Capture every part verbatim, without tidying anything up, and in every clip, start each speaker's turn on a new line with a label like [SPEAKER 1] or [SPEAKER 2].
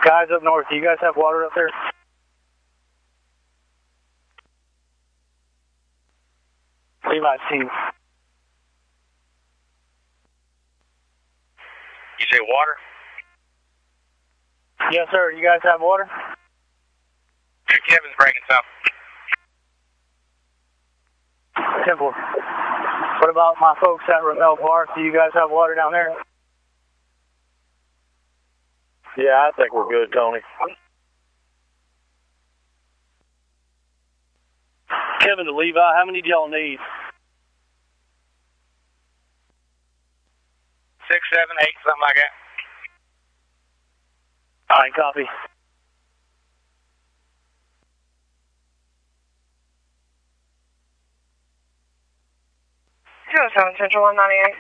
[SPEAKER 1] Guys up north, do you guys have water up there? Levi's team.
[SPEAKER 2] You say water?
[SPEAKER 1] Yes, sir. You guys have water?
[SPEAKER 2] Kevin's breaking some.
[SPEAKER 1] Simple. What about my folks at Ramel Park? Do you guys have water down there?
[SPEAKER 3] Yeah, I think we're good, Tony.
[SPEAKER 1] Kevin to Levi, how many do y'all need?
[SPEAKER 2] Six, seven, eight, something like that.
[SPEAKER 1] All right, copy.
[SPEAKER 4] two oh seven Central one ninety-eight.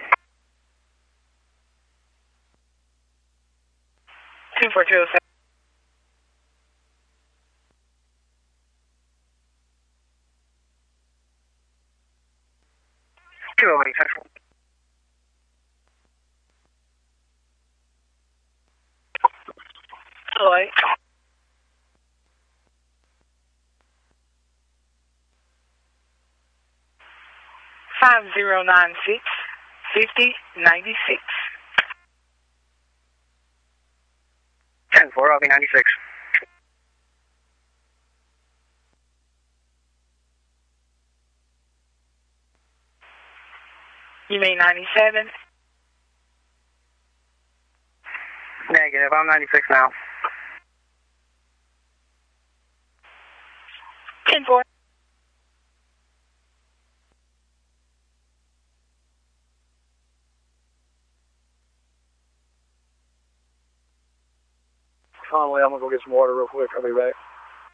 [SPEAKER 4] two four two oh seven. two oh eight Central. two oh eight. five zero nine six, fifty ninety-six.
[SPEAKER 2] ten four, I'll be ninety-six.
[SPEAKER 4] You mean ninety-seven?
[SPEAKER 2] Negative, I'm ninety-six now.
[SPEAKER 4] ten four.
[SPEAKER 1] Conway, I'm going to go get some water real quick. I'll be back.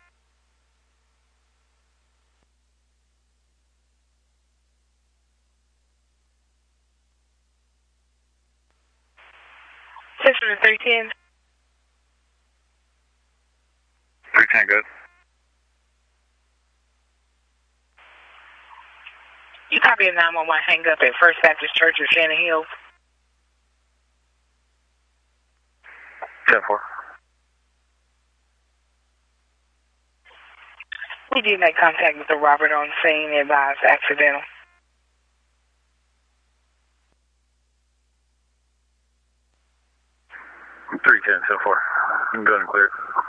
[SPEAKER 4] Sister to three ten.
[SPEAKER 2] three ten, good.
[SPEAKER 4] You copy a nine one one hang up at First Baptist Church of Shannon Hills.
[SPEAKER 2] ten four.
[SPEAKER 4] We did make contact with the Robert on scene, advised accidental.
[SPEAKER 2] three ten, ten four. You can go ahead and clear it.